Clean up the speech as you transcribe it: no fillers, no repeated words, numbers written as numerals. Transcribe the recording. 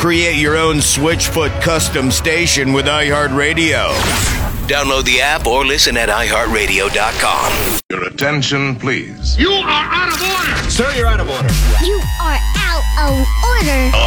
Create your own Switchfoot custom station with iHeartRadio. Download the app or listen at iHeartRadio.com. Your attention, please. You are out of order! Sir, you're out of order. You are out of order.